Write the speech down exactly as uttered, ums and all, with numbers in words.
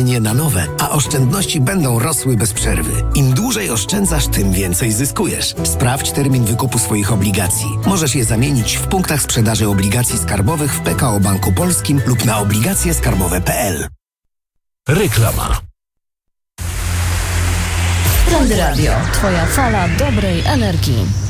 zamienię na nowe, a oszczędności będą rosły bez przerwy. Im dłużej oszczędzasz, tym więcej zyskujesz. Sprawdź termin wykupu swoich obligacji. Możesz je zamienić w punktach sprzedaży obligacji skarbowych w P K O Banku Polskim lub na obligacje skarbowe kropka p l. Reklama. Prąd Radio. Twoja fala dobrej energii.